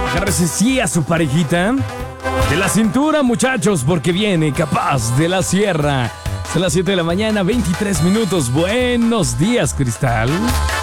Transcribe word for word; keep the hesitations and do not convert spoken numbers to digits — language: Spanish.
agárrese sí a su parejita. De la cintura, muchachos, porque viene Capaz de la Sierra. Son las siete de la mañana, veintitrés minutos. Buenos días, Cristal.